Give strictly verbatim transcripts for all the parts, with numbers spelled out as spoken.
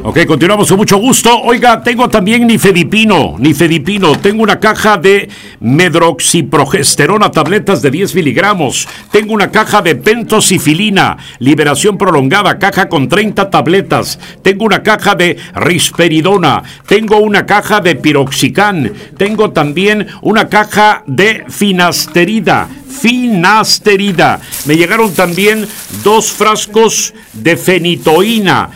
Ok, continuamos con mucho gusto. Oiga, tengo también nifedipino, nifedipino. Tengo una caja de medroxiprogesterona, tabletas de diez miligramos. Tengo una caja de pentosifilina, liberación prolongada, caja con treinta tabletas. Tengo una caja de risperidona. Tengo una caja de piroxicam. Tengo también una caja de finasterida. Finasterida. Me llegaron también dos frascos de fenitoína.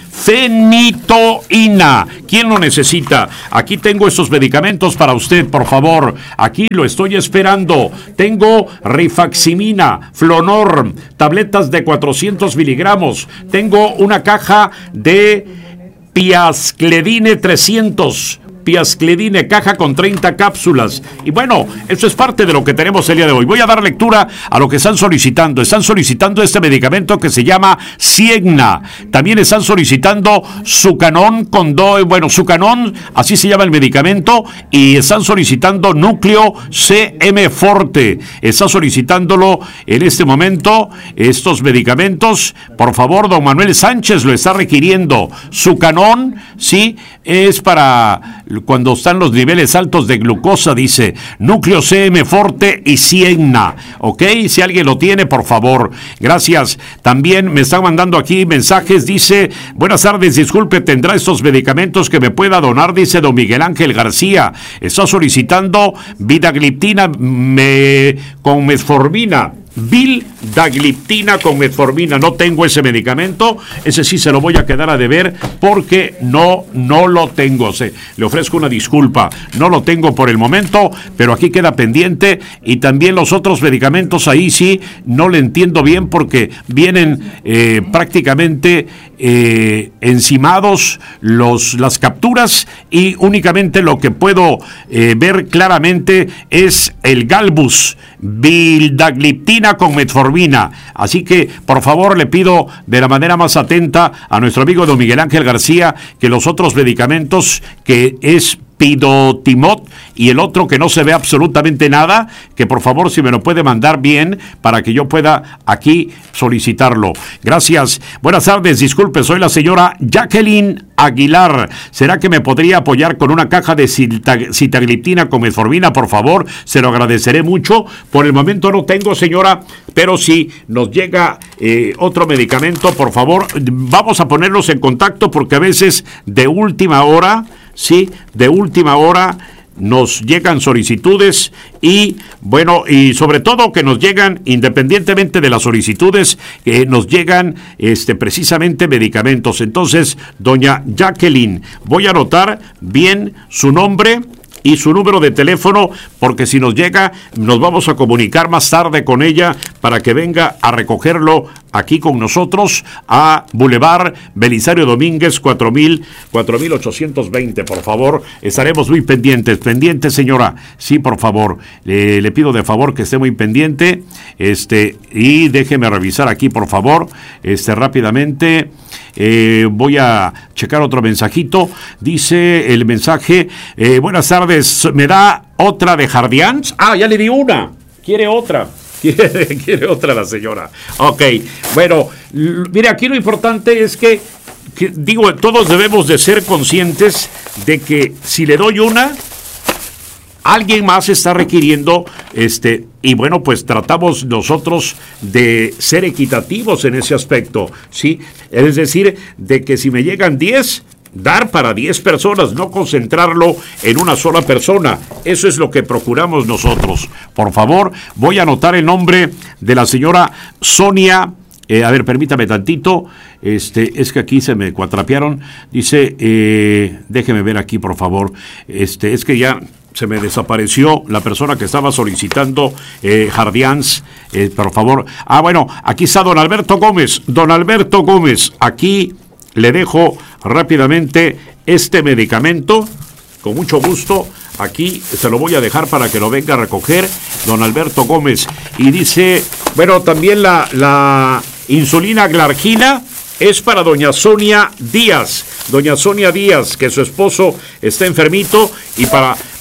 Fenitoína. ¿Quién lo necesita? Aquí tengo estos medicamentos para usted, por favor. Aquí lo estoy esperando. Tengo rifaximina, Flonorm, tabletas de cuatrocientos miligramos. Tengo una caja de piascledine trescientos. Piascledine, caja con treinta cápsulas. Y bueno, eso es parte de lo que tenemos el día de hoy. Voy a dar lectura a lo que están solicitando. Están solicitando este medicamento que se llama Siegna. También están solicitando Sucanón con do, bueno, Sucanón, así se llama el medicamento, y están solicitando Núcleo C M Forte. Está solicitándolo en este momento estos medicamentos. Por favor, don Manuel Sánchez lo está requiriendo. Sucanón, sí, es para cuando están los niveles altos de glucosa, dice Núcleo C M Forte y Siegna, ¿ok? Si alguien lo tiene, por favor, gracias. También me están mandando aquí mensajes, dice, buenas tardes, disculpe, ¿tendrá estos medicamentos que me pueda donar? Dice don Miguel Ángel García, está solicitando vidagliptina me, con metformina. Vildagliptina con metformina. No tengo ese medicamento, ese sí se lo voy a quedar a deber porque no, no lo tengo. Se, le ofrezco una disculpa, no lo tengo por el momento, pero aquí queda pendiente. Y también los otros medicamentos ahí sí no le entiendo bien porque vienen eh, prácticamente eh, encimados los, las capturas, y únicamente lo que puedo eh, ver claramente es el Galbus, vildagliptina con metformina. Así que, por favor, le pido de la manera más atenta a nuestro amigo don Miguel Ángel García que los otros medicamentos, que es Pidotimot y el otro que no se ve absolutamente nada, que por favor si me lo puede mandar bien para que yo pueda aquí solicitarlo. Gracias. Buenas tardes, disculpe, soy la señora Jacqueline Aguilar. ¿Será que me podría apoyar con una caja de sitagliptina con metformina, por favor? Se lo agradeceré mucho. Por el momento no tengo, señora, pero si nos llega eh, otro medicamento, por favor, vamos a ponerlos en contacto porque a veces de última hora, sí, de última hora nos llegan solicitudes y bueno, y sobre todo que nos llegan, independientemente de las solicitudes, eh, nos llegan este precisamente medicamentos. Entonces, doña Jacqueline, voy a anotar bien su nombre y su número de teléfono, porque si nos llega, nos vamos a comunicar más tarde con ella para que venga a recogerlo aquí con nosotros a Boulevard Belisario Domínguez cuatro mil ochocientos veinte, por favor. Estaremos muy pendientes, pendiente, señora. Sí, por favor, eh, le pido de favor que esté muy pendiente, este, y déjeme revisar aquí, por favor, este, rápidamente. Eh, voy a checar otro mensajito. Dice el mensaje, eh, buenas tardes, ¿me da otra de Jardiance? Ah, ya le di una, quiere otra. Quiere, quiere otra la señora. Ok, bueno, l- mire, aquí lo importante es que, que, digo, todos debemos de ser conscientes de que si le doy una, alguien más está requiriendo, este, y bueno, pues tratamos nosotros de ser equitativos en ese aspecto, ¿sí? Es decir, de que si me llegan diez, dar para diez personas, no concentrarlo en una sola persona. Eso es lo que procuramos nosotros. Por favor, voy a anotar el nombre de la señora Sonia. Eh, a ver, permítame tantito. Este, es que aquí se me cuatrapearon. Dice, eh, déjeme ver aquí, por favor. Este, es que ya se me desapareció la persona que estaba solicitando eh, Jardiance, eh, por favor. Ah, bueno, aquí está don Alberto Gómez. Don Alberto Gómez, aquí le dejo rápidamente este medicamento, con mucho gusto. Aquí se lo voy a dejar para que lo venga a recoger don Alberto Gómez. Y dice, bueno, también la, la insulina glargina es para doña Sonia Díaz. Doña Sonia Díaz, que su esposo está enfermito, y para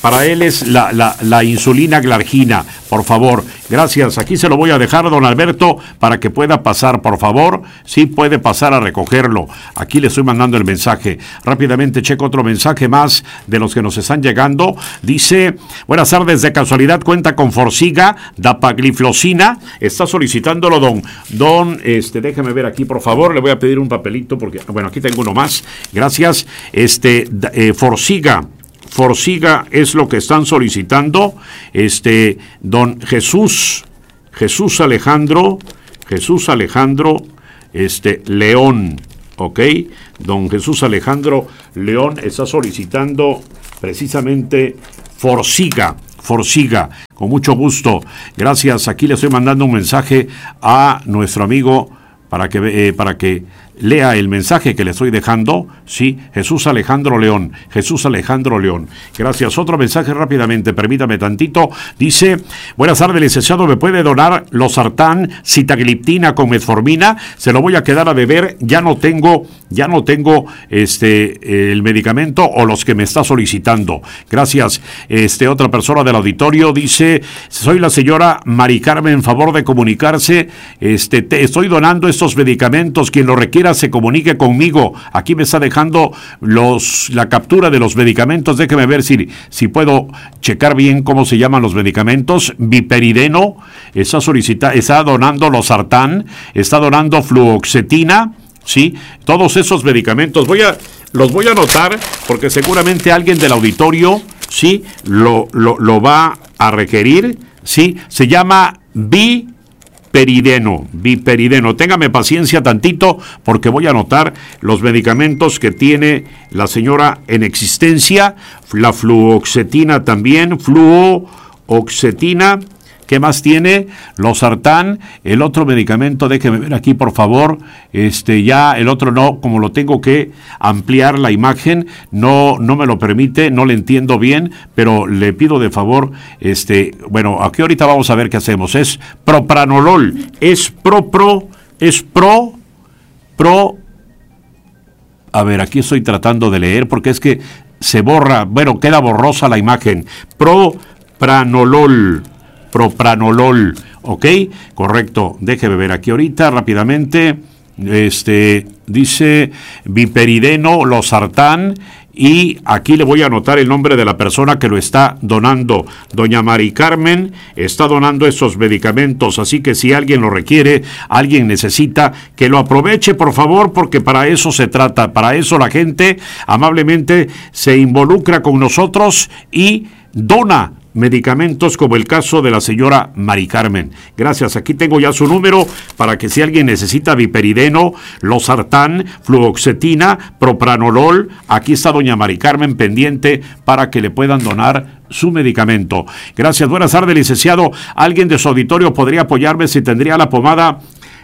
para él es la, la, la insulina glargina, por favor. Gracias, aquí se lo voy a dejar, don Alberto, para que pueda pasar, por favor. Sí, puede pasar a recogerlo. Aquí le estoy mandando el mensaje. Rápidamente checo otro mensaje más de los que nos están llegando. Dice, buenas tardes, de casualidad cuenta con Forxiga, dapagliflozina. Está solicitándolo don, don, este, déjeme ver aquí, por favor. Le voy a pedir un papelito porque, bueno, aquí tengo uno más. Gracias. Este, eh, Forxiga. Forxiga es lo que están solicitando, este, don Jesús, Jesús Alejandro, Jesús Alejandro, este, León, ¿ok? Don Jesús Alejandro León está solicitando precisamente Forxiga, Forxiga, con mucho gusto. Gracias, aquí le estoy mandando un mensaje a nuestro amigo para que, eh, para que lea el mensaje que le estoy dejando, sí, Jesús Alejandro León, Jesús Alejandro León. Gracias. Otro mensaje rápidamente, permítame tantito. Dice, buenas tardes, licenciado, ¿me puede donar losartán, sitagliptina con metformina? Se lo voy a quedar a beber, ya no tengo, ya no tengo este el medicamento o los que me está solicitando. Gracias. Este, otra persona del auditorio dice, soy la señora Mari Carmen, favor de comunicarse, este, te estoy donando estos medicamentos, quien lo requiera se comunique conmigo. Aquí me está dejando los la captura de los medicamentos. Déjeme ver si, si puedo checar bien cómo se llaman los medicamentos. Viperideno, está solicita, está donando losartán, está donando fluoxetina, sí, todos esos medicamentos. Voy a, los voy a anotar porque seguramente alguien del auditorio, sí, lo, lo, lo va a requerir, sí, se llama Vi Perideno, viperideno. Téngame paciencia tantito porque voy a anotar los medicamentos que tiene la señora en existencia. La fluoxetina también, fluoxetina. ¿Qué más tiene? Losartán, el otro medicamento, déjeme ver aquí por favor, este ya el otro no, como lo tengo que ampliar la imagen, no, no me lo permite, no le entiendo bien, pero le pido de favor, este, bueno, aquí ahorita vamos a ver qué hacemos, es propranolol, es pro, pro, es pro, pro, a ver, aquí estoy tratando de leer porque es que se borra, bueno, queda borrosa la imagen, propranolol, propranolol, ¿ok? Correcto, déjeme ver aquí ahorita rápidamente, este, dice viperideno, losartán, y aquí le voy a anotar el nombre de la persona que lo está donando. Doña Mari Carmen está donando estos medicamentos, así que si alguien lo requiere, alguien necesita, que lo aproveche por favor, porque para eso se trata, para eso la gente amablemente se involucra con nosotros y dona medicamentos, como el caso de la señora Mari Carmen. Gracias, aquí tengo ya su número para que si alguien necesita viperideno, losartán, fluoxetina, propranolol, aquí está doña Mari Carmen pendiente para que le puedan donar su medicamento. Gracias, buenas tardes, licenciado. ¿Alguien de su auditorio podría apoyarme si tendría la pomada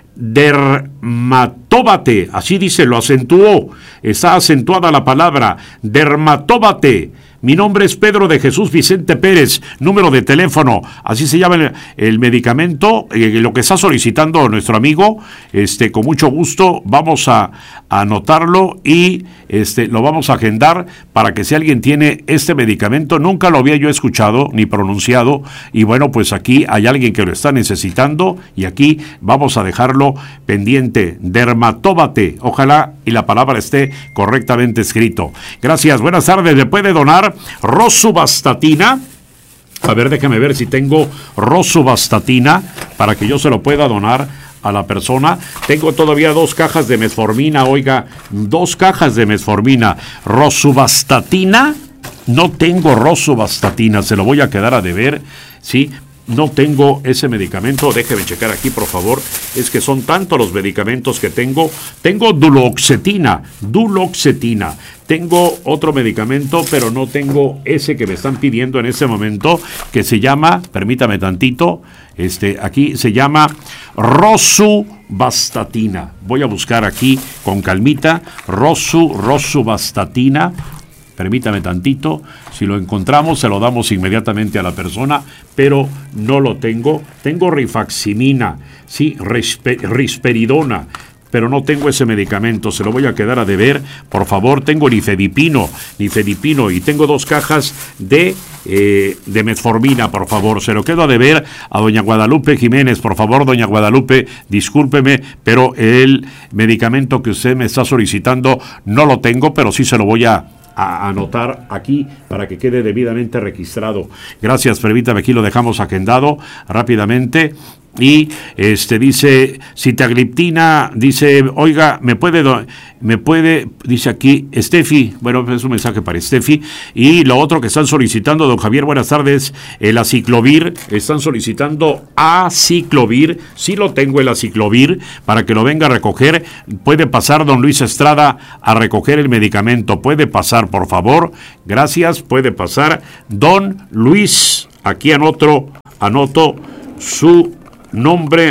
dermatóbate? Así dice, lo acentuó, está acentuada la palabra, dermatóbate. Mi nombre es Pedro de Jesús Vicente Pérez, número de teléfono, así se llama el, el medicamento, eh, lo que está solicitando nuestro amigo, este, con mucho gusto vamos a, a anotarlo y este, lo vamos a agendar para que si alguien tiene este medicamento, nunca lo había yo escuchado ni pronunciado, y bueno, pues aquí hay alguien que lo está necesitando y aquí vamos a dejarlo pendiente, dermatóbate, ojalá y la palabra esté correctamente escrito. Gracias, buenas tardes, ¿le puede donar rosuvastatina? A ver, déjame ver si tengo rosuvastatina para que yo se lo pueda donar a la persona. Tengo todavía dos cajas de metformina, oiga, dos cajas de metformina. Rosuvastatina, no tengo rosuvastatina, se lo voy a quedar a deber, ¿sí? No tengo ese medicamento, déjeme checar aquí por favor, es que son tantos los medicamentos que tengo. Tengo duloxetina, duloxetina, tengo otro medicamento, pero no tengo ese que me están pidiendo en este momento, que se llama, permítame tantito, este, aquí se llama rosuvastatina. Voy a buscar aquí con calmita, rosu, rosuvastatina. Permítame tantito, si lo encontramos se lo damos inmediatamente a la persona, pero no lo tengo. Tengo rifaximina, sí, rispe, risperidona, pero no tengo ese medicamento, se lo voy a quedar a deber, por favor. Tengo nifedipino, nifedipino y tengo dos cajas de, eh, de metformina, por favor, se lo quedo a deber a doña Guadalupe Jiménez, por favor, doña Guadalupe, discúlpeme, pero el medicamento que usted me está solicitando no lo tengo, pero sí se lo voy a a anotar aquí para que quede debidamente registrado. Gracias, permítame, aquí lo dejamos agendado rápidamente. Y este dice sitagliptina, dice, oiga, me puede, me puede, dice aquí, Steffi, bueno, es un mensaje para Steffi. Y lo otro que están solicitando, don Javier, buenas tardes, el aciclovir, están solicitando aciclovir, sí lo tengo el aciclovir, para que lo venga a recoger. Puede pasar don Luis Estrada a recoger el medicamento, puede pasar, por favor, gracias, puede pasar don Luis, aquí anoto, anoto su nombre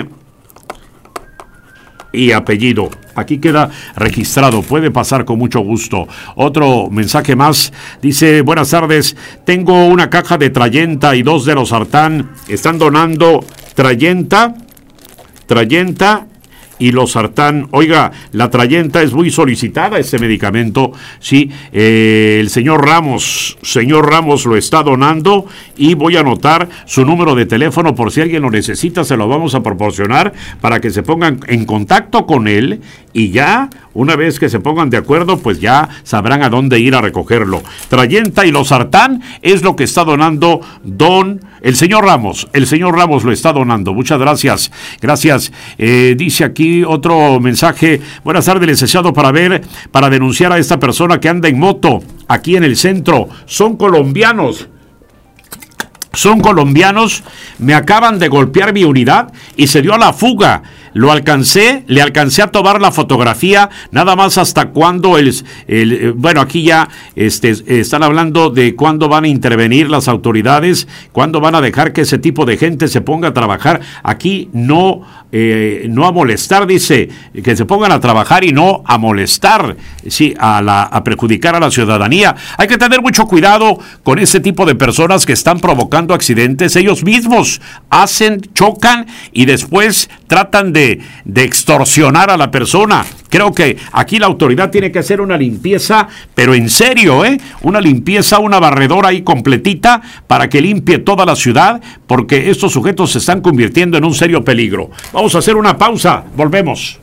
y apellido. Aquí queda registrado, puede pasar con mucho gusto. Otro mensaje más, dice, buenas tardes, tengo una caja de Trayenta y dos de losartán, están donando Trayenta, Trayenta y losartán. Oiga, la Trayenta es muy solicitada, este medicamento, sí, eh, el señor Ramos, señor Ramos lo está donando y voy a anotar su número de teléfono por si alguien lo necesita, se lo vamos a proporcionar para que se pongan en contacto con él y ya, una vez que se pongan de acuerdo, pues ya sabrán a dónde ir a recogerlo. Trayenta y losartán es lo que está donando don, el señor Ramos, el señor Ramos lo está donando. Muchas gracias, gracias. Eh, dice aquí otro mensaje, buenas tardes, licenciado, para ver, para denunciar a esta persona que anda en moto aquí en el centro, son colombianos. Son colombianos, me acaban de golpear mi unidad y se dio a la fuga. Lo alcancé, le alcancé a tomar la fotografía, nada más hasta cuando el, el bueno, aquí ya este, están hablando de cuándo van a intervenir las autoridades, cuándo van a dejar que ese tipo de gente se ponga a trabajar. Aquí no, eh, no a molestar, dice, que se pongan a trabajar y no a molestar, sí, a, la, a perjudicar a la ciudadanía. Hay que tener mucho cuidado con ese tipo de personas que están provocando accidentes. Ellos mismos hacen, chocan y después tratan de de extorsionar a la persona. Creo que aquí la autoridad tiene que hacer una limpieza, pero en serio, ¿eh? Una limpieza, una barredora ahí completita para que limpie toda la ciudad, porque estos sujetos se están convirtiendo en un serio peligro. Vamos a hacer una pausa, volvemos.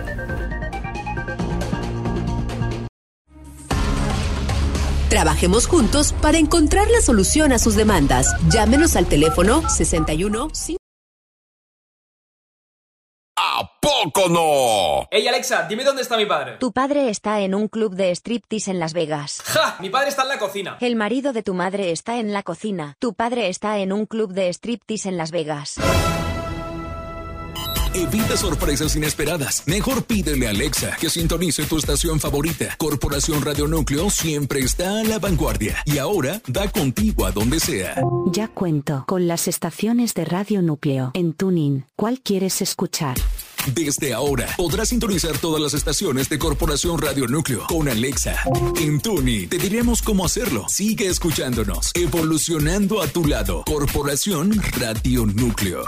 Trabajemos juntos para encontrar la solución a sus demandas. Llámenos al teléfono sesenta y uno cinco. ¿A poco no? Ey, Alexa, dime dónde está mi padre. Tu padre está en un club de striptease en Las Vegas. ¡Ja! Mi padre está en la cocina. El marido de tu madre está en la cocina. Tu padre está en un club de striptease en Las Vegas. Evita sorpresas inesperadas. Mejor pídele a Alexa que sintonice tu estación favorita. Corporación Radio Núcleo siempre está a la vanguardia y ahora da contigo a donde sea. Ya cuento con las estaciones de Radio Núcleo en TuneIn. ¿Cuál quieres escuchar? Desde ahora podrás sintonizar todas las estaciones de Corporación Radio Núcleo con Alexa. En TuneIn te diremos cómo hacerlo. Sigue escuchándonos, evolucionando a tu lado. Corporación Radio Núcleo.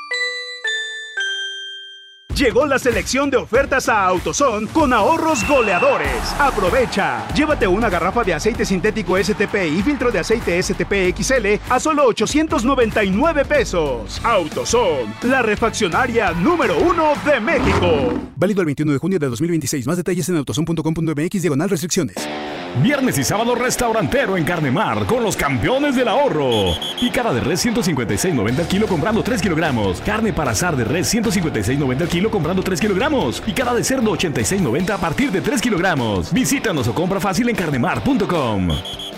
Llegó la selección de ofertas a AutoZone con ahorros goleadores. Aprovecha. Llévate una garrafa de aceite sintético S T P y filtro de aceite S T P X L a solo ochocientos noventa y nueve pesos. AutoZone, la refaccionaria número uno de México. Válido el veintiuno de junio de dos mil veintiséis. Más detalles en autozone punto com punto m x diagonal restricciones. Viernes y sábado restaurantero en Carnemar con los campeones del ahorro. Picada de res ciento cincuenta y seis noventa al kilo comprando tres kilogramos. Carne para asar de res ciento cincuenta y seis noventa al kilo comprando tres kilogramos. Picada de cerdo ochenta y seis noventa a partir de tres kilogramos. Visítanos o compra fácil en carnemar punto com.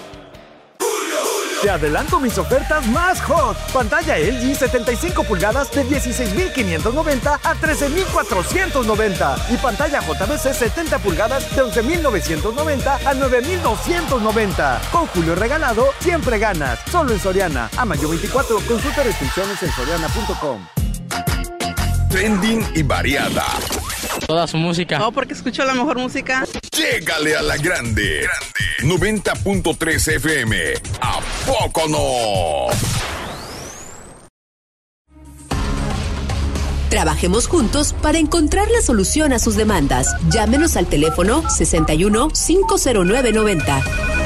Te adelanto mis ofertas más hot. Pantalla L G setenta y cinco pulgadas de dieciséis mil quinientos noventa a trece mil cuatrocientos noventa. Y pantalla J V C setenta pulgadas de once mil novecientos noventa a nueve mil doscientos noventa. Con Julio regalado, siempre ganas. Solo en Soriana. A mayo veinticuatro, consulta restricciones en soriana punto com. Trending y variada. Toda su música. No, porque escucho la mejor música. Llégale a la grande. Grande. noventa punto tres F M. ¿A poco no? Trabajemos juntos para encontrar la solución a sus demandas. Llámenos al teléfono sesenta y uno, cinco cero nueve, noventa.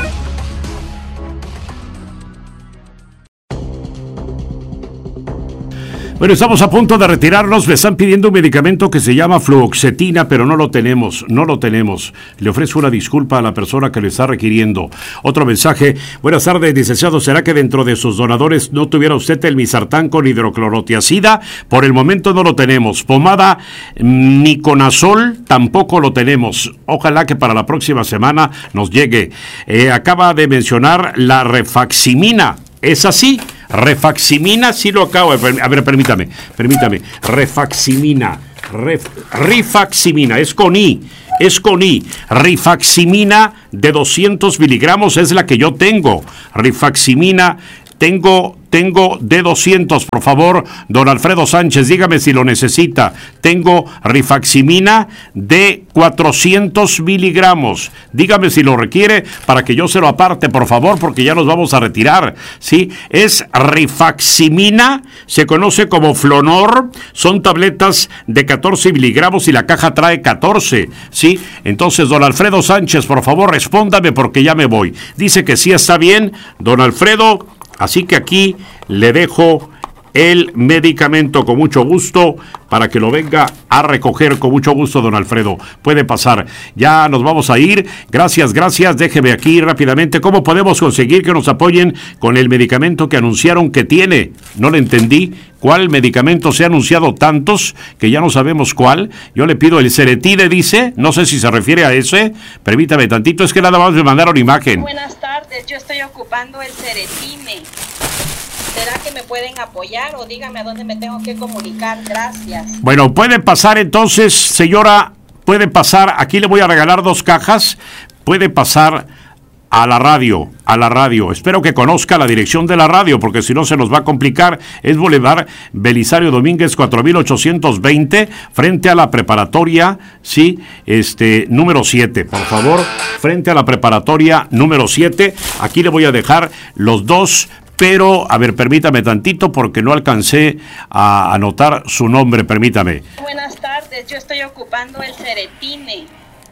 Bueno, estamos a punto de retirarnos. Me están pidiendo un medicamento que se llama fluoxetina, pero no lo tenemos, no lo tenemos. Le ofrezco una disculpa a la persona que lo está requiriendo. Otro mensaje. Buenas tardes, licenciado. ¿Será que dentro de sus donadores no tuviera usted el misartán con hidroclorotiazida? Por el momento no lo tenemos. Pomada Niconazol tampoco lo tenemos. Ojalá que para la próxima semana nos llegue. Eh, acaba de mencionar la Rifaximina. ¿Es así? Rifaximina, sí lo acabo. A ver, permítame, permítame. Rifaximina, ref, Rifaximina, es con I, es con I. Rifaximina de doscientos miligramos es la que yo tengo. Rifaximina, tengo, tengo de doscientos, por favor, don Alfredo Sánchez, dígame si lo necesita. Tengo Rifaximina de cuatrocientos miligramos. Dígame si lo requiere para que yo se lo aparte, por favor, porque ya nos vamos a retirar. Sí, es Rifaximina, se conoce como Flonor, son tabletas de catorce miligramos y la caja trae catorce. Sí, entonces, don Alfredo Sánchez, por favor, respóndame porque ya me voy. Dice que sí está bien, don Alfredo. Así que aquí le dejo el medicamento con mucho gusto para que lo venga a recoger con mucho gusto, don Alfredo. Puede pasar. Ya nos vamos a ir. Gracias, gracias. Déjeme aquí rápidamente. ¿Cómo podemos conseguir que nos apoyen con el medicamento que anunciaron que tiene? No le entendí. ¿Cuál medicamento? Se ha anunciado tantos que ya no sabemos cuál. Yo le pido el Ceretide, dice. No sé si se refiere a ese. Permítame tantito. Es que nada más me mandaron imagen. Buenas tardes. Yo estoy ocupando el Ceretine. ¿Será que me pueden apoyar o dígame a dónde me tengo que comunicar? Gracias. Bueno, puede pasar entonces, señora, puede pasar, aquí le voy a regalar dos cajas, puede pasar a la radio, a la radio. Espero que conozca la dirección de la radio, porque si no se nos va a complicar. Es Boulevard Belisario Domínguez cuatro mil ochocientos veinte, frente a la preparatoria, sí, este, número siete, por favor, frente a la preparatoria número siete. Aquí le voy a dejar los dos. Pero, a ver, permítame tantito porque no alcancé a anotar su nombre, permítame. Buenas tardes, yo estoy ocupando el Ceretine.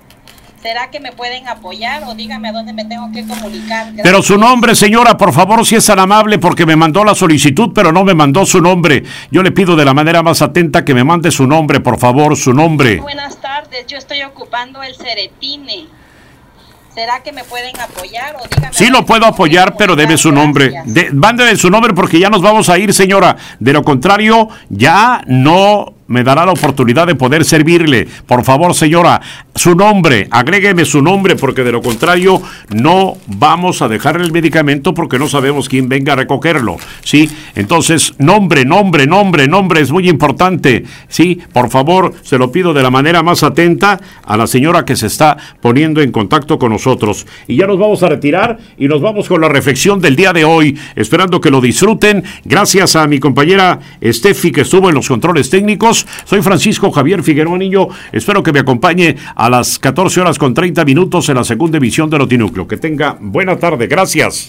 ¿Será que me pueden apoyar o dígame a dónde me tengo que comunicar? Gracias. Pero su nombre, señora, por favor, si es tan amable, porque me mandó la solicitud, pero no me mandó su nombre. Yo le pido de la manera más atenta que me mande su nombre, por favor, su nombre. Buenas tardes, yo estoy ocupando el Ceretine. ¿Será que me pueden apoyar o dígame? Sí lo puedo apoyar, pero debe su nombre. De, mándeme su nombre porque ya nos vamos a ir, señora. De lo contrario, ya no me dará la oportunidad de poder servirle. Por favor, señora, su nombre, agrégueme su nombre, porque de lo contrario no vamos a dejar el medicamento porque no sabemos quién venga a recogerlo, ¿sí? Entonces, nombre, nombre, nombre, nombre es muy importante, ¿sí? Por favor, se lo pido de la manera más atenta a la señora que se está poniendo en contacto con nosotros. Y ya nos vamos a retirar y nos vamos con la reflexión del día de hoy, esperando que lo disfruten. Gracias a mi compañera Steffi, que estuvo en los controles técnicos. Soy Francisco Javier Figueroa Niño. Espero que me acompañe a las catorce horas con treinta minutos en la segunda emisión de Notinúcleo. Que tenga buena tarde. Gracias.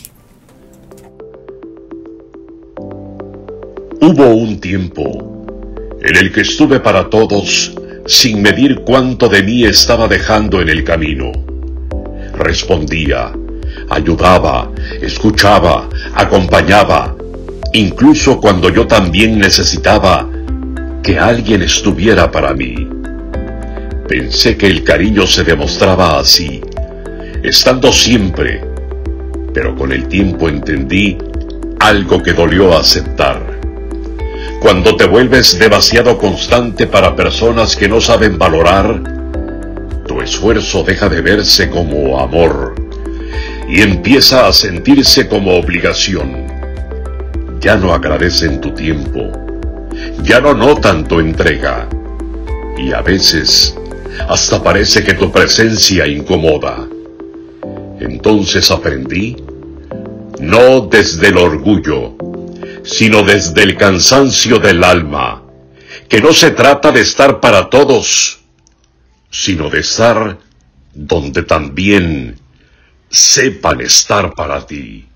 Hubo un tiempo en el que estuve para todos sin medir cuánto de mí estaba dejando en el camino. Respondía, ayudaba, escuchaba, acompañaba, incluso cuando yo también necesitaba que alguien estuviera para mí. Pensé que el cariño se demostraba así, estando siempre, pero con el tiempo entendí algo que dolió aceptar. Cuando te vuelves demasiado constante para personas que no saben valorar, tu esfuerzo deja de verse como amor y empieza a sentirse como obligación. Ya no agradecen tu tiempo, ya no notan tu entrega, y a veces hasta parece que tu presencia incomoda. Entonces aprendí, no desde el orgullo, sino desde el cansancio del alma, que no se trata de estar para todos, sino de estar donde también sepan estar para ti.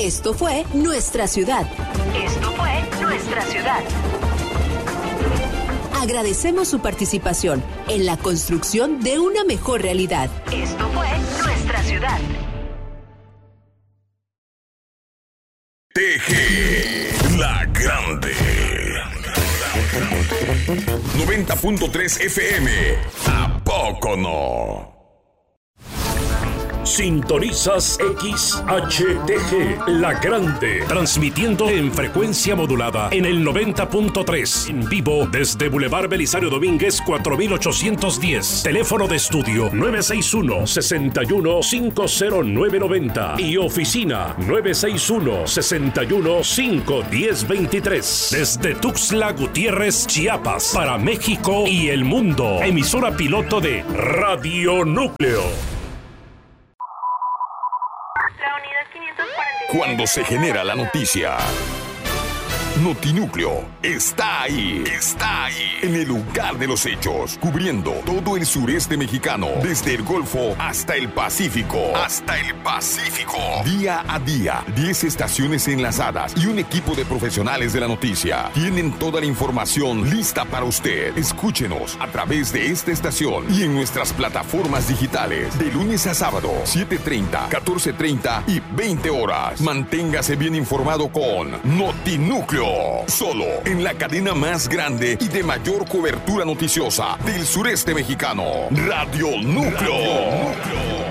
Esto fue Nuestra Ciudad. Esto fue Nuestra Ciudad. Agradecemos su participación en la construcción de una mejor realidad. Esto fue Nuestra Ciudad. T G La Grande. noventa punto tres F M. ¿A poco no? Sintonizas X H T G, La Grande, transmitiendo en frecuencia modulada en el noventa punto tres, en vivo desde Boulevard Belisario Domínguez cuatro mil ochocientos diez, teléfono de estudio nueve seis uno, seis uno, cinco cero nueve nueve cero y oficina nueve seis uno, seis uno, cinco uno cero dos tres, desde Tuxtla Gutiérrez, Chiapas, para México y el mundo, emisora piloto de Radio Núcleo. Cuando se genera la noticia, Notinúcleo está ahí, está ahí, en el lugar de los hechos, cubriendo todo el sureste mexicano, desde el Golfo hasta el Pacífico, hasta el Pacífico. Día a día, diez estaciones enlazadas y un equipo de profesionales de la noticia tienen toda la información lista para usted. Escúchenos a través de esta estación y en nuestras plataformas digitales, de lunes a sábado, siete treinta, catorce treinta y veinte horas. Manténgase bien informado con Notinúcleo. Solo en la cadena más grande y de mayor cobertura noticiosa del sureste mexicano, Radio Núcleo. Radio Núcleo.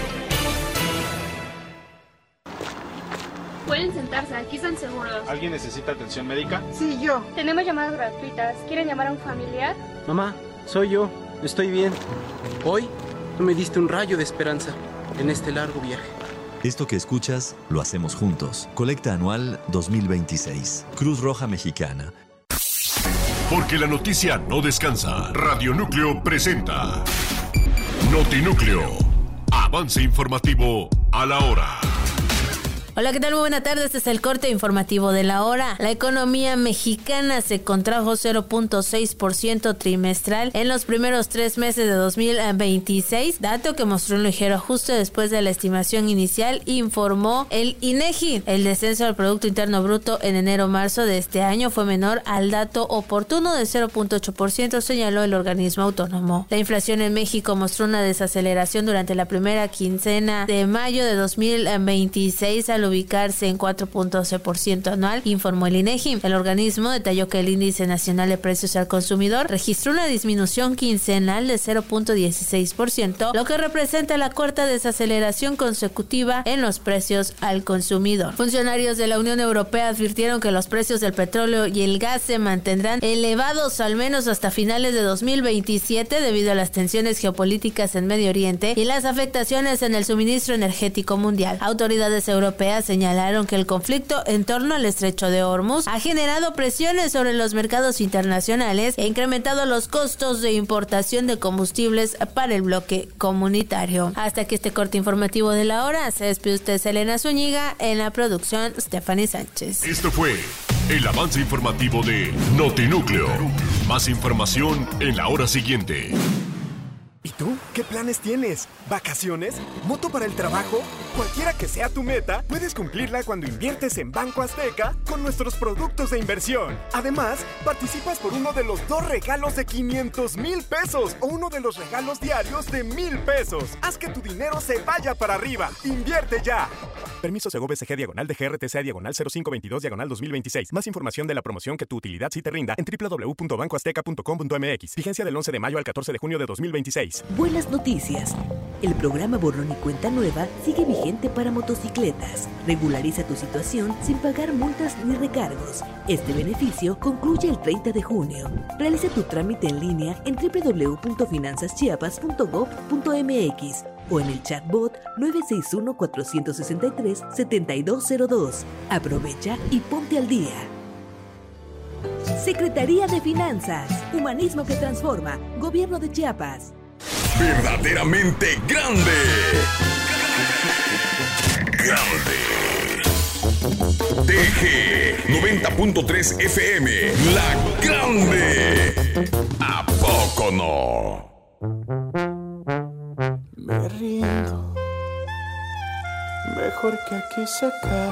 Pueden sentarse, aquí están seguros. ¿Alguien necesita atención médica? Sí, yo. Tenemos llamadas gratuitas. ¿Quieren llamar a un familiar? Mamá, soy yo. Estoy bien. Hoy me diste un rayo de esperanza en este largo viaje. Esto que escuchas, lo hacemos juntos. Colecta anual dos mil veintiséis. Cruz Roja Mexicana. Porque la noticia no descansa. Radio Núcleo presenta Notinúcleo. Avance informativo a la hora. Hola, ¿qué tal? Muy buena tarde. Este es el corte informativo de la hora. La economía mexicana se contrajo cero punto seis por ciento trimestral en los primeros tres meses de dos mil veintiséis, dato que mostró un ligero ajuste después de la estimación inicial, informó el INEGI. El descenso del Producto Interno Bruto en enero-marzo de este año fue menor al dato oportuno de cero punto ocho por ciento, señaló el organismo autónomo. La inflación en México mostró una desaceleración durante la primera quincena de mayo de dos mil veintiséis al ubicarse en cuatro punto doce por ciento anual, informó el INEGI. El organismo detalló que el índice nacional de precios al consumidor registró una disminución quincenal de cero punto dieciséis por ciento, lo que representa la cuarta desaceleración consecutiva en los precios al consumidor. Funcionarios de la Unión Europea advirtieron que los precios del petróleo y el gas se mantendrán elevados al menos hasta finales de dos mil veintisiete debido a las tensiones geopolíticas en Medio Oriente y las afectaciones en el suministro energético mundial. Autoridades europeas señalaron que el conflicto en torno al estrecho de Hormuz ha generado presiones sobre los mercados internacionales e incrementado los costos de importación de combustibles para el bloque comunitario. Hasta aquí este corte informativo de la hora. Se despide usted, Selena Zúñiga, en la producción Stephanie Sánchez. Esto fue el avance informativo de Notinúcleo. Más información en la hora siguiente. ¿Y tú? ¿Qué planes tienes? ¿Vacaciones? ¿Moto para el trabajo? Cualquiera que sea tu meta, puedes cumplirla cuando inviertes en Banco Azteca con nuestros productos de inversión. Además, participas por uno de los dos regalos de quinientos mil pesos o uno de los regalos diarios de mil pesos. Haz que tu dinero se vaya para arriba. ¡Invierte ya! Permiso Segov S G diagonal de G R T C diagonal cero cinco veintidós diagonal dos mil veintiséis. Más información de la promoción que tu utilidad sí te rinda en doble u doble u doble u punto banco azteca punto com punto m x. Vigencia del once de mayo al catorce de junio de dos mil veintiséis. Buenas noticias. El programa Borrón y Cuenta Nueva sigue vigente para motocicletas. Regulariza tu situación sin pagar multas ni recargos. Este beneficio concluye el treinta de junio. Realiza tu trámite en línea en doble u doble u doble u punto finanzas chiapas punto gob punto m x o en el chatbot nueve seis uno, cuatro seis tres, siete dos cero dos. Aprovecha y ponte al día. Secretaría de Finanzas. Humanismo que transforma. Gobierno de Chiapas. Verdaderamente grande. Grande. T G noventa punto tres F M. La Grande. ¿A poco no? Me rindo. Mejor que aquí se acabe.